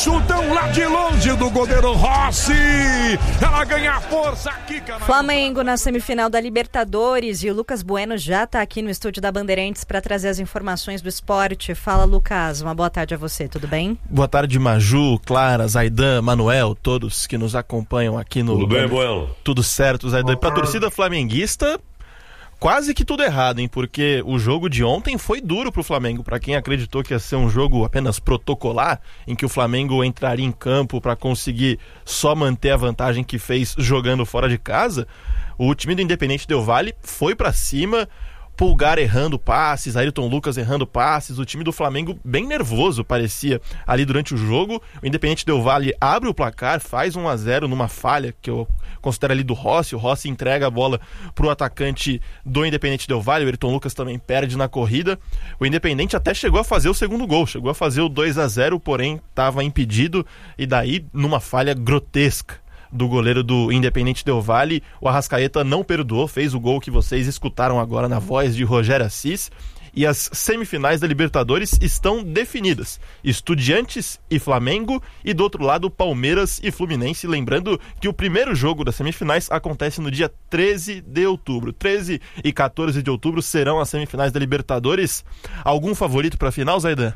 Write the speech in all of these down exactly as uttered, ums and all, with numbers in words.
chutão lá de longe do goleiro Rossi. Ela ganha força aqui, cara. Flamengo na semifinal da Libertadores e o Lucas Bueno já tá aqui no estúdio da Bandeirantes para trazer as informações do esporte. Fala, Lucas, uma boa tarde a você, tudo bem? Boa tarde, Maju, Clara, Zaidan, Manuel, todos que nos acompanham aqui no... Tudo bem, Bueno? Tudo certo, Zaidan. E pra torcida flamenguista... Quase que tudo errado, hein? Porque o jogo de ontem foi duro pro Flamengo. Pra quem acreditou que ia ser um jogo apenas protocolar, em que o Flamengo entraria em campo pra conseguir só manter a vantagem que fez jogando fora de casa, o time do Independente Del Valle foi pra cima, Pulgar errando passes, Ayrton Lucas errando passes, o time do Flamengo bem nervoso parecia ali durante o jogo. O Independente Del Valle abre o placar, faz um a zero numa falha que eu considero ali do Rossi. O Rossi entrega a bola pro atacante do Independente Del Valle, o Ayrton Lucas também perde na corrida. O Independente até chegou a fazer o segundo gol, chegou a fazer o dois a zero, porém estava impedido, e daí numa falha grotesca do goleiro do Independente Del Valle, o Arrascaeta não perdoou, fez o gol que vocês escutaram agora na voz de Rogério Assis. E as semifinais da Libertadores estão definidas: Estudiantes e Flamengo, e do outro lado Palmeiras e Fluminense. Lembrando que o primeiro jogo das semifinais acontece no dia treze de outubro. treze e quatorze de outubro serão as semifinais da Libertadores. Algum favorito para a final, Zaidan?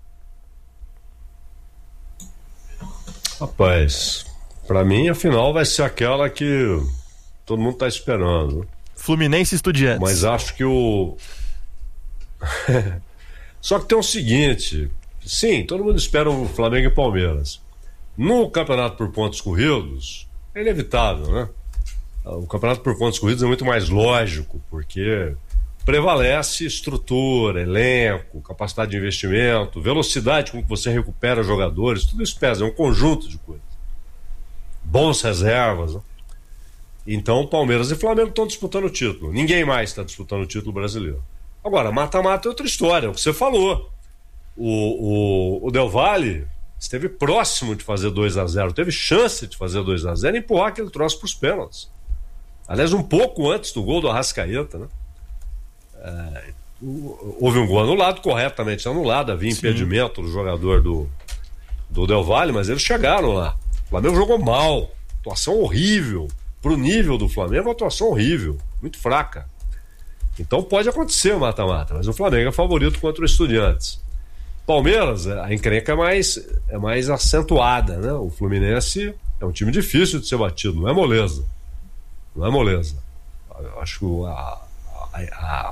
Rapaz, pra mim a final vai ser aquela que todo mundo tá esperando. Fluminense e Estudiantes. Mas acho que o... Só que tem o seguinte, sim, todo mundo espera o Flamengo e Palmeiras. No campeonato por pontos corridos, é inevitável, né? O campeonato por pontos corridos é muito mais lógico, porque prevalece estrutura, elenco, capacidade de investimento, velocidade com que você recupera jogadores, tudo isso pesa, é um conjunto de coisas. Bons reservas, né? Então Palmeiras e Flamengo estão disputando o título. Ninguém mais está disputando o título brasileiro. Agora, mata-mata é outra história, é o que você falou. O, o, o Del Valle esteve próximo de fazer dois a zero, teve chance de fazer dois a zero e empurrar aquele troço para os pênaltis. Aliás, um pouco antes do gol do Arrascaeta, né? É, houve um gol anulado, corretamente anulado, havia impedimento do jogador do, do Del Valle, mas eles chegaram lá. O Flamengo jogou mal, atuação horrível. Pro nível do Flamengo, atuação horrível, muito fraca. Então pode acontecer o mata-mata, mas o Flamengo é favorito contra o Estudiantes. Palmeiras, a encrenca é mais, é mais acentuada, né? O Fluminense é um time difícil de ser batido, não é moleza. Não é moleza. Eu acho que a, a, a,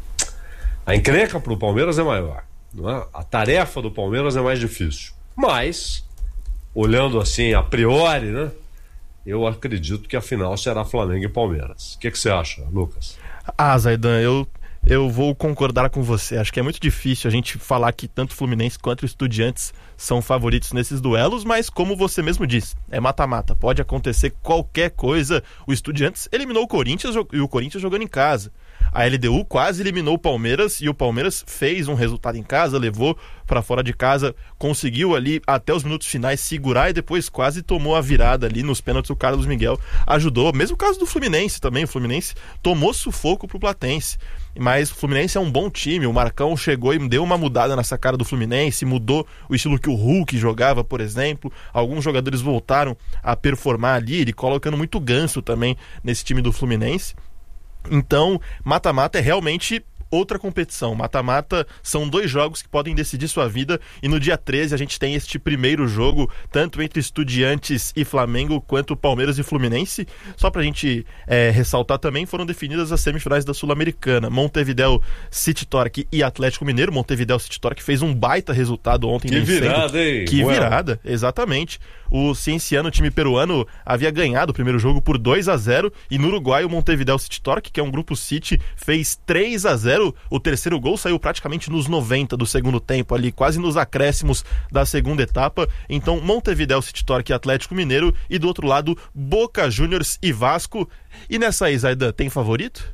a encrenca pro Palmeiras é maior, não é? A tarefa do Palmeiras é mais difícil. Mas, olhando assim a priori, né? Eu acredito que a final será Flamengo e Palmeiras. O que, que você acha, Lucas? Ah, Zaidan, eu, eu vou concordar com você. Acho que é muito difícil a gente falar que tanto Fluminense quanto Estudiantes são favoritos nesses duelos, mas como você mesmo disse, é mata-mata. Pode acontecer qualquer coisa. O Estudiantes eliminou o Corinthians e o Corinthians jogando em casa. A L D U quase eliminou o Palmeiras e o Palmeiras fez um resultado em casa, levou para fora de casa, conseguiu ali até os minutos finais segurar e depois quase tomou a virada ali nos pênaltis. O Carlos Miguel ajudou. Mesmo caso do Fluminense também, o Fluminense tomou sufoco pro Platense. Mas o Fluminense é um bom time, o Marcão chegou e deu uma mudada nessa cara do Fluminense, mudou o estilo que o Hulk jogava, por exemplo. Alguns jogadores voltaram a performar ali, ele colocando muito ganso também nesse time do Fluminense. Então, mata-mata é realmente outra competição. Mata-mata são dois jogos que podem decidir sua vida, e no dia treze a gente tem este primeiro jogo, tanto entre Estudiantes e Flamengo, quanto Palmeiras e Fluminense. Só pra gente é, ressaltar também, foram definidas as semifinais da Sul-Americana. Montevideo City Torque e Atlético Mineiro. Montevideo City Torque fez um baita resultado ontem. Que virada, hein? Que Ué. virada, exatamente. O Cienciano, time peruano, havia ganhado o primeiro jogo por dois a zero, e no Uruguai o Montevideo City Torque, que é um grupo City, fez três a zero. O terceiro gol saiu praticamente nos noventa do segundo tempo, ali quase nos acréscimos da segunda etapa. Então Montevideo City Torque e Atlético Mineiro, e do outro lado Boca Juniors e Vasco. E nessa aí, Zaidan, tem favorito?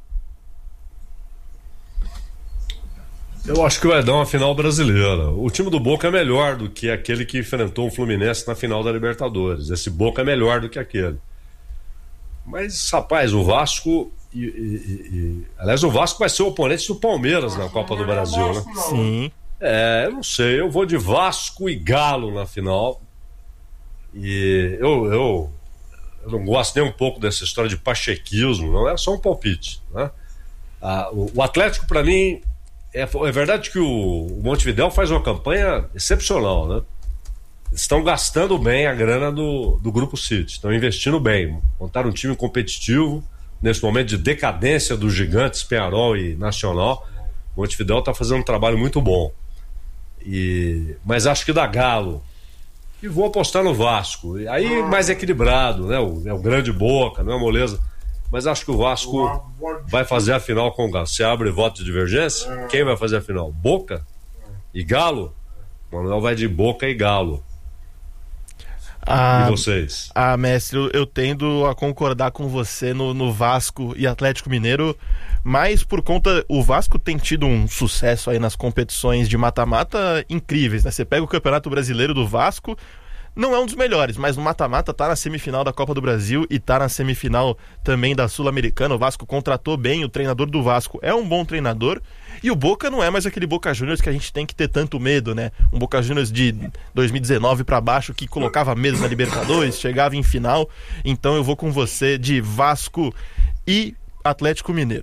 Eu acho que vai dar uma final brasileira. O time do Boca é melhor do que aquele que enfrentou o Fluminense na final da Libertadores. Esse Boca é melhor do que aquele. Mas, rapaz, o Vasco... E, e, e, aliás, o Vasco vai ser o oponente do Palmeiras na Copa do Brasil, né? Sim. É, eu não sei, eu vou de Vasco e Galo na final. E eu, eu, eu não gosto nem um pouco dessa história de pachequismo, não é só um palpite, né? Ah, o, o Atlético, para mim, é, é verdade que o, o Montevidéu faz uma campanha excepcional, né? Estão gastando bem a grana do, do Grupo City, estão investindo bem, montaram um time competitivo nesse momento de decadência dos gigantes Peñarol e Nacional. O Montevidéu está fazendo um trabalho muito bom, e, mas acho que dá Galo. E vou apostar no Vasco. Aí mais equilibrado, né? O, é o grande Boca, não é moleza. Mas acho que o Vasco vai fazer a final com o Galo. Você abre voto de divergência? Quem vai fazer a final? Boca e Galo? O Manuel vai de Boca e Galo. Ah, e vocês? Ah, mestre, eu, eu tendo a concordar com você no, no Vasco e Atlético Mineiro, mas por conta, o Vasco tem tido um sucesso aí nas competições de mata-mata incríveis, né? Você pega o Campeonato Brasileiro do Vasco, não é um dos melhores, mas no mata-mata tá na semifinal da Copa do Brasil e tá na semifinal também da Sul-Americana. O Vasco contratou bem, o treinador do Vasco é um bom treinador, e o Boca não é mais aquele Boca Juniors que a gente tem que ter tanto medo, né? Um Boca Juniors de dois mil e dezenove pra baixo que colocava medo na Libertadores, chegava em final. Então eu vou com você de Vasco e Atlético Mineiro.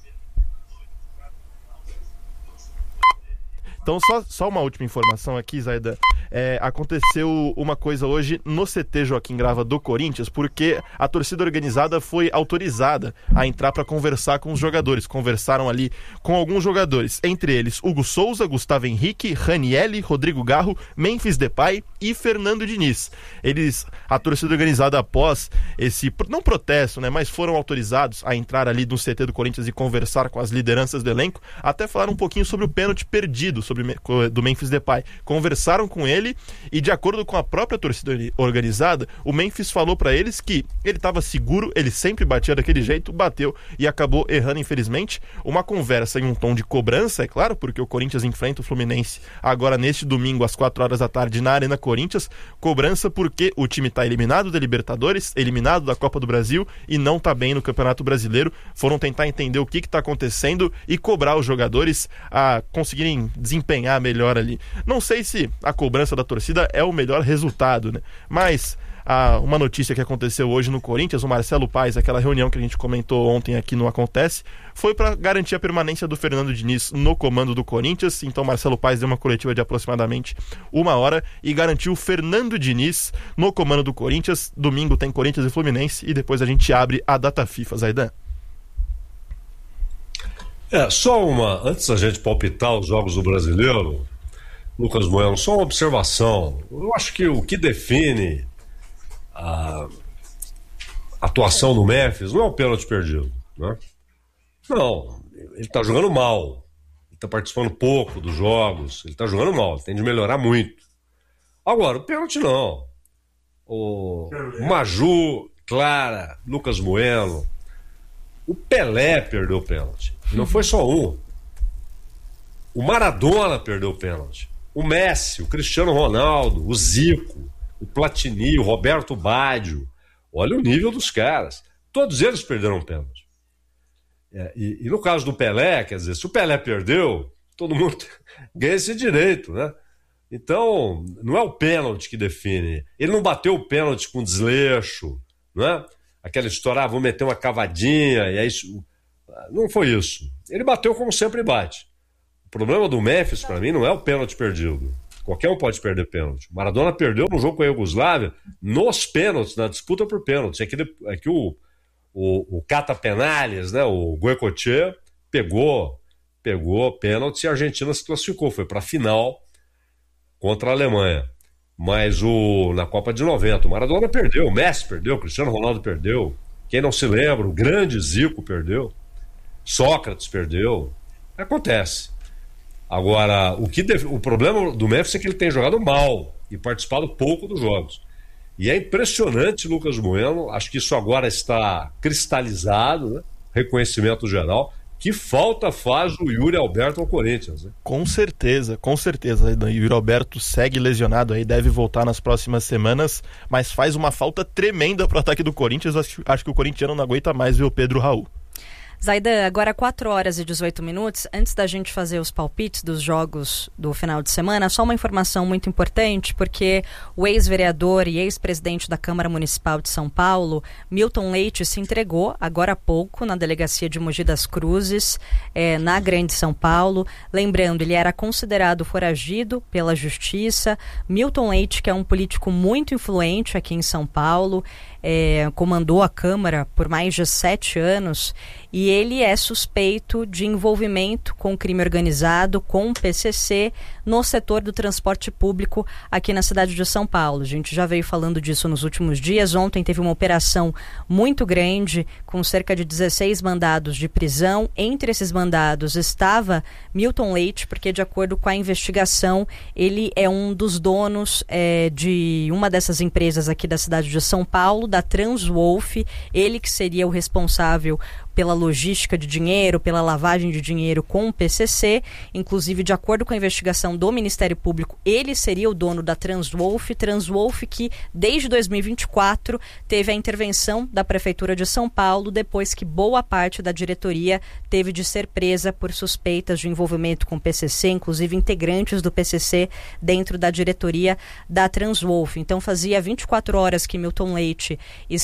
Então, só, só uma última informação aqui, Zaidan. É, aconteceu uma coisa hoje no C T Joaquim Grava do Corinthians, porque a torcida organizada foi autorizada a entrar para conversar com os jogadores. Conversaram ali com alguns jogadores, entre eles Hugo Souza, Gustavo Henrique, Ranielli, Rodrigo Garro, Memphis Depay e Fernando Diniz. Eles, a torcida organizada, após esse, não protesto, né, mas foram autorizados a entrar ali no C T do Corinthians e conversar com as lideranças do elenco, até falaram um pouquinho sobre o pênalti perdido, sobre do Memphis Depay. Conversaram com ele e, de acordo com a própria torcida organizada, o Memphis falou pra eles que ele estava seguro, ele sempre batia daquele jeito, bateu e acabou errando, infelizmente. Uma conversa em um tom de cobrança, é claro, porque o Corinthians enfrenta o Fluminense agora neste domingo às quatro horas da tarde na Arena Corinthians. Cobrança porque o time está eliminado da Libertadores, eliminado da Copa do Brasil e não está bem no Campeonato Brasileiro. Foram tentar entender o que está acontecendo e cobrar os jogadores a conseguirem desempenhar melhor ali. Não sei se a cobrança da torcida é o melhor resultado, né? Mas ah, uma notícia que aconteceu hoje no Corinthians, o Marcelo Paes, aquela reunião que a gente comentou ontem aqui no Acontece, foi para garantir a permanência do Fernando Diniz no comando do Corinthians. Então Marcelo Paes deu uma coletiva de aproximadamente uma hora e garantiu o Fernando Diniz no comando do Corinthians. Domingo tem Corinthians e Fluminense e depois a gente abre a data FIFA, Zaidan. É, só uma, antes da gente palpitar os jogos do Brasileiro, Lucas Bueno, só uma observação. Eu acho que o que define a atuação do Memphis não é o pênalti perdido, né? Não, ele tá jogando mal, ele tá participando pouco dos jogos, ele tá jogando mal, ele tem de melhorar muito. Agora, o pênalti não. O Maju, Clara, Lucas Bueno, o Pelé perdeu o pênalti. Não foi só um. O Maradona perdeu o pênalti. O Messi, o Cristiano Ronaldo, o Zico, o Platini, o Roberto Baggio. Olha o nível dos caras. Todos eles perderam o pênalti. É, e, e no caso do Pelé, quer dizer, se o Pelé perdeu, todo mundo ganha esse direito, né? Então, não é o pênalti que define. Ele não bateu o pênalti com desleixo, né? Aquela história, ah, vou meter uma cavadinha, e aí... Não foi isso. Ele bateu como sempre bate. O problema do Memphis, para mim, não é o pênalti perdido. Qualquer um pode perder pênalti. Maradona perdeu no jogo com a Iugoslávia nos pênaltis, na disputa por pênaltis. É que, é que o, o, o Cata Penales, né, o Goicoechea, pegou, pegou pênaltis e a Argentina se classificou. Foi para a final contra a Alemanha. Mas o, na Copa de noventa, o Maradona perdeu, o Messi perdeu, o Cristiano Ronaldo perdeu. Quem não se lembra, o grande Zico perdeu. Sócrates perdeu. Acontece. Agora, o, que deve... o problema do Memphis é que ele tem jogado mal e participado pouco dos jogos. E é impressionante, Lucas Bueno, acho que isso agora está cristalizado, né? Reconhecimento geral. Que falta faz o Yuri Alberto ao Corinthians, né? Com certeza, com certeza. O Yuri Alberto segue lesionado aí, deve voltar nas próximas semanas, mas faz uma falta tremenda pro ataque do Corinthians. Acho, acho que o corintiano não aguenta mais ver o Pedro Raul. Zaidan, agora quatro horas e dezoito minutos. Antes da gente fazer os palpites dos jogos do final de semana, só uma informação muito importante, porque o ex-vereador e ex-presidente da Câmara Municipal de São Paulo, Milton Leite, se entregou agora há pouco na delegacia de Mogi das Cruzes, é, na Grande São Paulo. Lembrando, ele era considerado foragido pela Justiça. Milton Leite, que é um político muito influente aqui em São Paulo, é, comandou a Câmara por mais de sete anos, e ele é suspeito de envolvimento com crime organizado, com o P C C, no setor do transporte público aqui na cidade de São Paulo. A gente já veio falando disso nos últimos dias. Ontem teve uma operação muito grande, com cerca de dezesseis mandados de prisão. Entre esses mandados estava Milton Leite, porque, de acordo com a investigação, ele é um dos donos é, de uma dessas empresas aqui da cidade de São Paulo, da Transwolf. Ele que seria o responsável pela logística de dinheiro, pela lavagem de dinheiro com o P C C. Inclusive, de acordo com a investigação do Ministério Público, ele seria o dono da Transwolf. Transwolf que, desde dois mil e vinte e quatro, teve a intervenção da Prefeitura de São Paulo, depois que boa parte da diretoria teve de ser presa por suspeitas de envolvimento com o P C C, inclusive integrantes do P C C dentro da diretoria da Transwolf. Então, fazia vinte e quatro horas que Milton Leite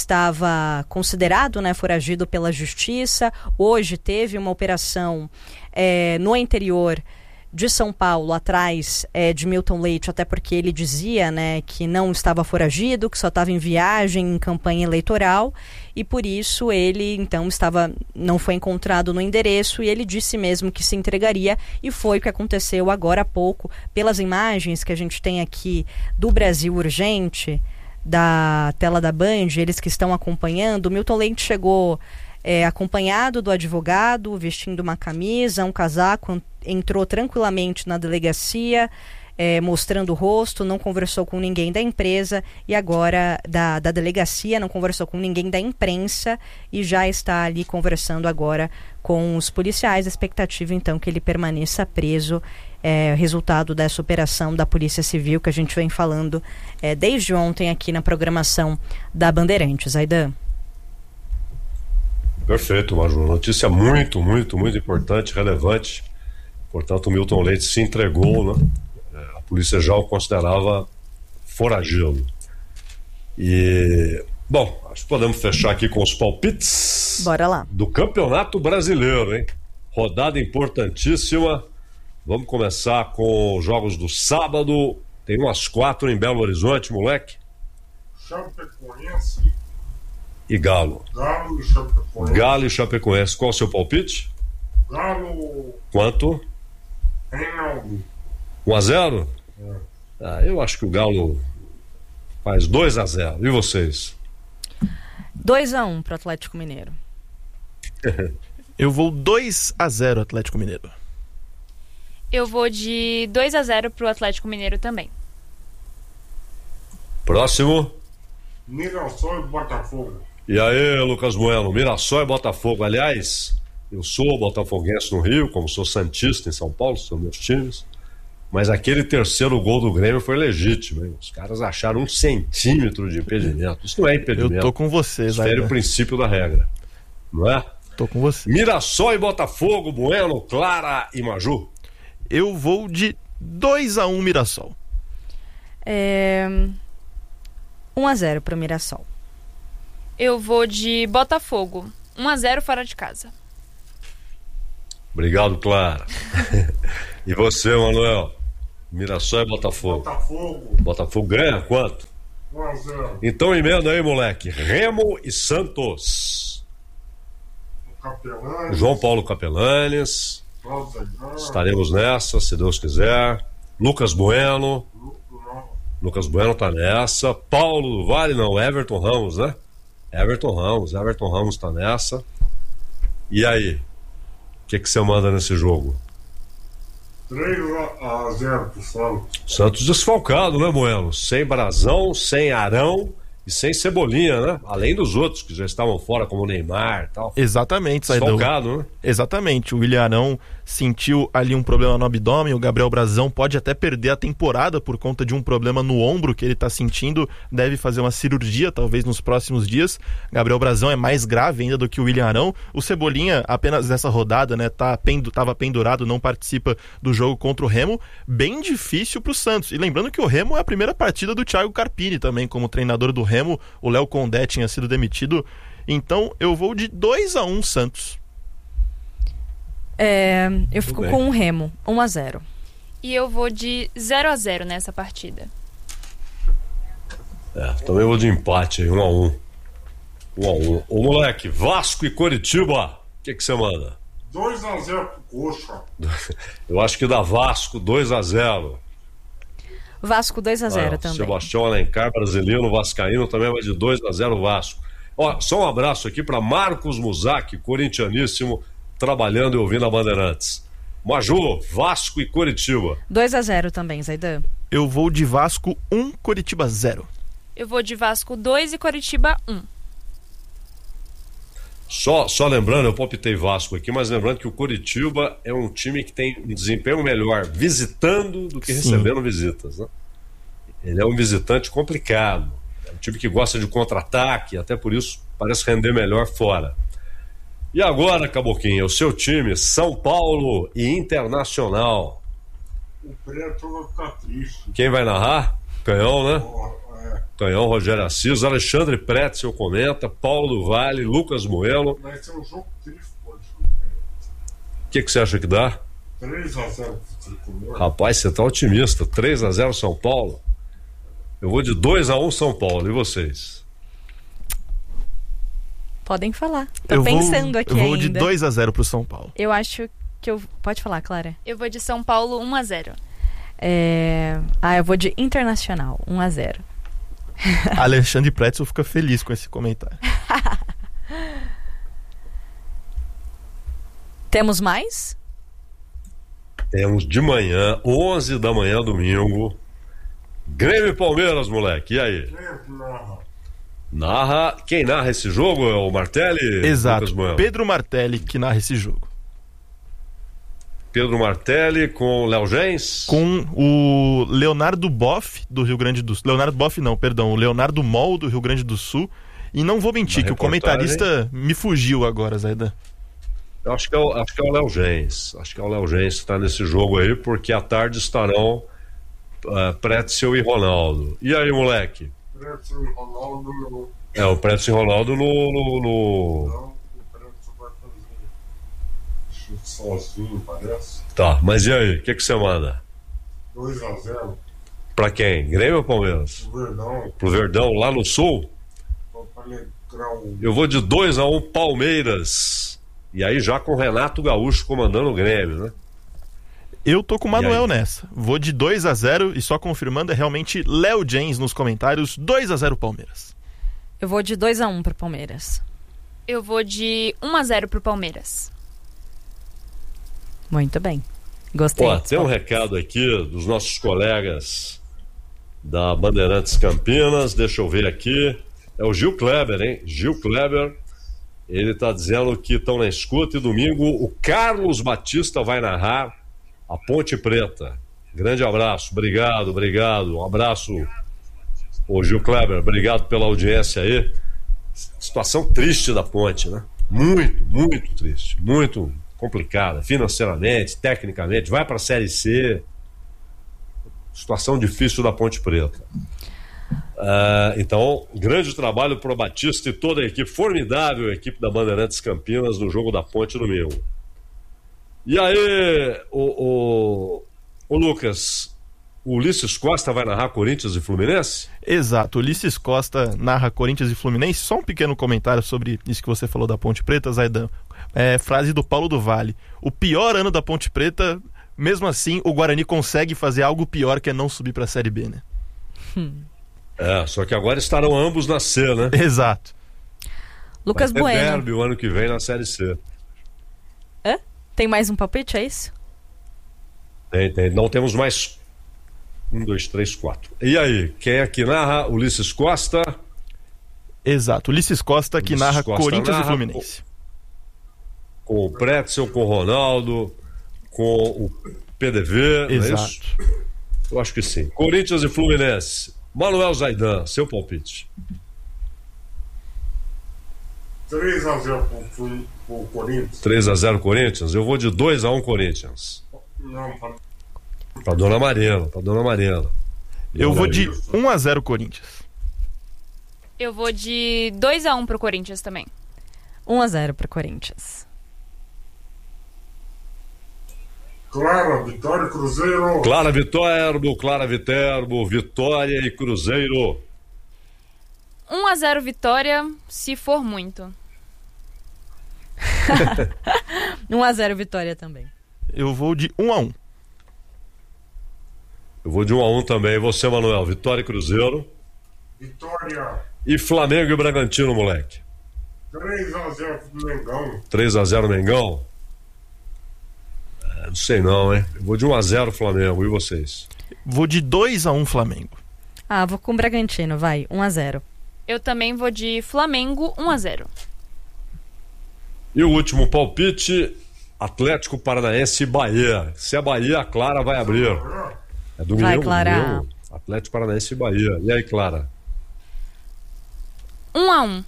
estava considerado, né, foragido pela Justiça. Hoje teve uma operação é, no interior de São Paulo, atrás é, de Milton Leite, até porque ele dizia, né, que não estava foragido, que só estava em viagem, em campanha eleitoral, e por isso ele, então, estava, não foi encontrado no endereço, e ele disse mesmo que se entregaria, e foi o que aconteceu agora há pouco. Pelas imagens que a gente tem aqui do Brasil Urgente, da tela da Band, eles que estão acompanhando, Milton Leite chegou É, acompanhado do advogado, vestindo uma camisa, um casaco, entrou tranquilamente na delegacia, é, mostrando o rosto, não conversou com ninguém da empresa e agora da, da delegacia, não conversou com ninguém da imprensa e já está ali conversando agora com os policiais. A expectativa, então, que ele permaneça preso. É, resultado dessa operação da Polícia Civil que a gente vem falando é, desde ontem aqui na programação da Bandeirantes. Aidan. Perfeito, Maju. Notícia muito, muito, muito importante, relevante. Portanto, o Milton Leite se entregou, né? A polícia já o considerava foragido. E, bom, acho que podemos fechar aqui com os palpites. Bora lá. Do Campeonato Brasileiro, hein? Rodada importantíssima. Vamos começar com os jogos do sábado. Tem umas quatro em Belo Horizonte, moleque. Chapecoense e Galo. Galo e Chapecoense. Galo e Chapecoense. Qual o seu palpite? Galo. Quanto? Reinaldo. um a zero? É. Ah, eu acho que o Galo faz dois a zero. E vocês? dois a um pro Atlético Mineiro. Eu vou dois a zero Atlético Mineiro. Eu vou de dois a zero pro Atlético Mineiro também. Próximo. Mirassol e Botafogo. E aí, Lucas Bueno, Mirassol e Botafogo. Aliás, eu sou botafoguense no Rio, como sou santista em São Paulo, são meus times. Mas aquele terceiro gol do Grêmio foi legítimo, hein? Os caras acharam um centímetro de impedimento. Isso não é impedimento. Eu tô com você, Isso fere o princípio da regra, não é? Tô com você. Mirassol e Botafogo, Bueno, Clara e Maju. Eu vou de dois a um Mirassol. É... um a zero pro Mirassol. Eu vou de Botafogo. um a zero fora de casa. Obrigado, Clara. E você, Manuel? Mirassol e Botafogo. Botafogo. Botafogo ganha quanto? um a zero. Então emenda aí, moleque. Remo e Santos. Capelanes. João Paulo Capelanes. Estaremos nessa, se Deus quiser. Lucas Bueno. Lucas Bueno tá nessa. Paulo do Vale, não. Everton Ramos, né? Everton Ramos. Everton Ramos tá nessa. E aí? O que que você manda nesse jogo? três a zero pro Santos. Santos desfalcado, né, Bueno? Sem Brazão, sem Arão E sem Cebolinha, né? Além dos outros que já estavam fora, como o Neymar e tal. Exatamente, Saidão. Desfalcado, né? Exatamente. O William Arão sentiu ali um problema no abdômen. O Gabriel Brazão pode até perder a temporada por conta de um problema no ombro que ele está sentindo. Deve fazer uma cirurgia, talvez, nos próximos dias. Gabriel Brazão é mais grave ainda do que o William Arão. O Cebolinha, apenas nessa rodada, né? Tá pendu- tava pendurado, não participa do jogo contra o Remo. Bem difícil pro Santos. E lembrando que o Remo é a primeira partida do Thiago Carpini também, como treinador do Remo. O Léo Condé tinha sido demitido. Então eu vou de dois a um Santos. É, eu fico bem. com o Remo, um a zero. E eu vou de zero a zero nessa partida. É, também vou de empate aí, um a um. um a um. Ô moleque, Vasco e Coritiba, o que que você manda? dois a zero pro Coxa. Eu acho que dá Vasco dois a zero. Vasco dois a zero Ah, também. Sebastião Alencar, brasileiro, vascaíno, também vai de dois a zero Vasco. Ó, só um abraço aqui para Marcos Muzak, corintianíssimo, trabalhando e ouvindo a Bandeirantes. Maju, Vasco e Coritiba. dois a zero também, Zaidan. Eu vou de Vasco um, Coritiba zero. Eu vou de Vasco dois e Coritiba um. Só, só lembrando, eu palpitei Vasco aqui, mas lembrando que o Coritiba é um time que tem um desempenho melhor visitando do que Sim. recebendo visitas, né? Ele é um visitante complicado. É um time que gosta de contra-ataque, até por isso parece render melhor fora. E agora, Caboquinha, o seu time, São Paulo e Internacional. O Preto vai ficar triste. Quem vai narrar? Canhão, né? É, Canhão, Rogério Assis, Alexandre Pretzel comenta, Paulo do Vale, Lucas Moelo. vai ser um jogo triste, pode. O que, que você acha que dá? três a zero pro Tricolor. Rapaz, você tá otimista. três a zero São Paulo. Eu vou de dois a um São Paulo. E vocês? Podem falar. Tô eu pensando vou, aqui Eu vou ainda. de dois a zero pro São Paulo. Eu acho que eu... Pode falar, Clara. Eu vou de São Paulo um a zero. É... Ah, eu vou de Internacional, um a zero. Alexandre Pretzel fica feliz com esse comentário. Temos mais? Temos de manhã, onze da manhã, domingo. Grêmio e Palmeiras, moleque. E aí? Quem é que narra? Narra. Quem narra esse jogo é o Martelli? Exato. Lucas Moelo? Pedro Martelli que narra esse jogo. Pedro Martelli com o Léo Gens. Com o Leonardo Boff, do Rio Grande do Sul. Leonardo Boff não, perdão. O Leonardo Mol, do Rio Grande do Sul. E não vou mentir, Na que o comentarista me fugiu agora, Zaidan. Eu acho que é o, acho que é o Léo Gens. Acho que é o Léo Gens que está nesse jogo aí, porque à tarde estarão uh, Pretzel e Ronaldo. E aí, moleque? Preto e Ronaldo no. É, o Pretzel e Ronaldo no... no, no... Não, o Preto vai fazer chute sozinho, parece. Tá, mas e aí? O que, que você manda? dois a zero. Pra quem? Grêmio ou Palmeiras? O Verdão, Pro Verdão, lá no Sul? para alegrar o. Eu vou de dois a um Palmeiras. E aí já com o Renato Gaúcho comandando o Grêmio, né? Eu tô com o E Manuel aí? nessa. Vou de dois a zero e só confirmando é realmente Léo James nos comentários. dois a zero Palmeiras. Eu vou de dois a um pro Palmeiras. Eu vou de um a zero pro Palmeiras. Muito bem. Gostei. Ó, tem um recado aqui dos nossos colegas da Bandeirantes Campinas. Deixa eu ver aqui. É o Gil Kleber, hein? Gil Kleber. Ele tá dizendo que estão na escuta e domingo o Carlos Batista vai narrar a Ponte Preta. Grande abraço. Obrigado, obrigado. Um abraço, ô Gil Kleber. Obrigado pela audiência aí. Situação triste da Ponte, né? Muito, muito triste. Muito complicada, financeiramente, tecnicamente, vai para a Série C. Situação difícil da Ponte Preta. Uh, então, grande trabalho para o Batista e toda a equipe, formidável a equipe da Bandeirantes Campinas no jogo da Ponte domingo. E aí, o, o, o Lucas, o Ulisses Costa vai narrar Corinthians e Fluminense? Exato, Ulisses Costa narra Corinthians e Fluminense. Só um pequeno comentário sobre isso que você falou da Ponte Preta, Zaidan. É, frase do Paulo do Vale. O pior ano da Ponte Preta, mesmo assim, o Guarani consegue fazer algo pior que é não subir para a Série B, né? Hum. É, só que agora estarão ambos na C, né? Exato. Lucas Vai ter Bueno. derby o ano que vem na Série C. Hã? Tem mais um palpite, é isso? Tem, tem. Não temos mais. Um, dois, três, quatro. E aí, quem é que narra? Ulisses Costa. Exato, Ulisses Costa que Ulisses narra Costa Corinthians narra e Fluminense. Com, com o Pretzel, com o Ronaldo, com o P D V, Exato. Não é isso? Eu acho que sim. Corinthians e Fluminense. Manuel Zaidan, seu palpite. três a zero pro, pro Corinthians. três a zero Corinthians? Eu vou de dois a um Corinthians. Não, pra... Pra Dona Marina, pra Dona Marina. Eu vou de um a zero Corinthians. Eu vou de dois a um pro Corinthians também. um a zero pro Corinthians. Clara, Vitória e Cruzeiro. Clara Viterbo, Clara Viterbo, Vitória e Cruzeiro. um a zero Vitória, se for muito. um a zero Vitória também. Eu vou de um a um. Eu vou de um a um também. E você, Manuel? Vitória e Cruzeiro. Vitória. E Flamengo e Bragantino, moleque. três a zero pro Mengão. três a zero Mengão? É, não sei não, hein? Eu vou de um a zero Flamengo. E vocês? Vou de dois a um Flamengo. Ah, vou com o Bragantino, vai. um a zero. Eu também vou de Flamengo um a zero. E o último palpite, Atlético Paranaense e Bahia. Se é Bahia, a Clara vai abrir. É do Vai, Mineiro, Clara. Mineiro. Atlético Paranaense e Bahia. E aí, Clara? um a um.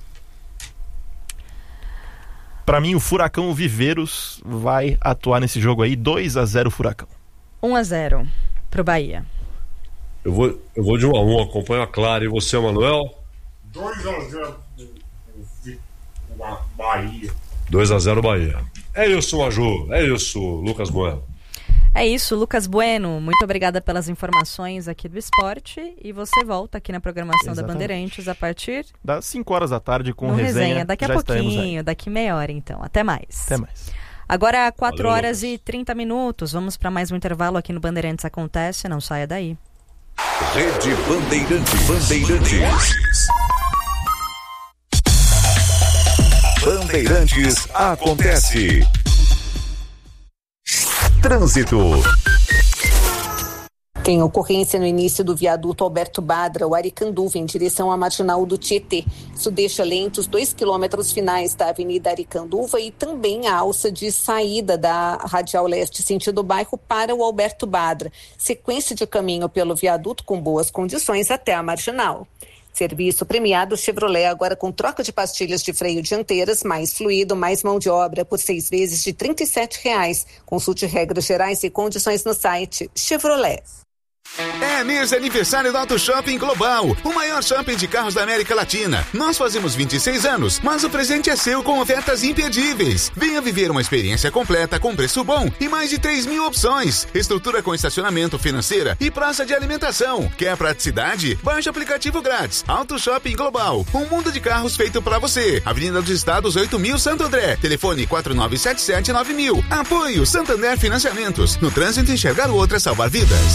Pra mim, o Furacão Viveiros vai atuar nesse jogo aí. dois a zero Furacão. um a zero pro Bahia. Eu vou, eu vou de um a um, acompanho a Clara. E você, Manuel? dois a zero pro Bahia. dois a zero Bahia. É isso, Maju. É isso, Lucas Bueno. É isso, Lucas Bueno. Muito obrigada pelas informações aqui do esporte. E você volta aqui na programação Exatamente. da Bandeirantes a partir Das cinco horas da tarde com no resenha. resenha. Daqui a Já estaremos aí. pouquinho, daqui meia hora então. Até mais. Até mais. Agora, quatro Valeu, horas Lucas. e trinta minutos. Vamos para mais um intervalo aqui no Bandeirantes Acontece. Não saia daí. Rede Bandeirantes. Bandeirantes. Bandeirantes Acontece. Trânsito. Tem ocorrência no início do viaduto Alberto Badra, o Aricanduva, em direção à marginal do Tietê. Isso deixa lentos dois quilômetros finais da Avenida Aricanduva e também a alça de saída da Radial Leste, sentido bairro, para o Alberto Badra. Sequência de caminho pelo viaduto com boas condições até a marginal. Serviço premiado Chevrolet, agora com troca de pastilhas de freio dianteiras, mais fluido, mais mão de obra, por seis vezes de trinta e sete reais. Consulte regras gerais e condições no site Chevrolet. É mês de aniversário do Auto Shopping Global, o maior shopping de carros da América Latina. Nós fazemos vinte e seis anos, mas o presente é seu com ofertas imperdíveis. Venha viver uma experiência completa com preço bom e mais de três mil opções. Estrutura com estacionamento, financeira e praça de alimentação. Quer praticidade? Baixe o aplicativo grátis. Auto Shopping Global, um mundo de carros feito pra você. Avenida dos Estados oito mil, Santo André. Telefone quatro nove sete sete nove mil. Apoio Santander Financiamentos. No trânsito, enxergar o outro é salvar vidas.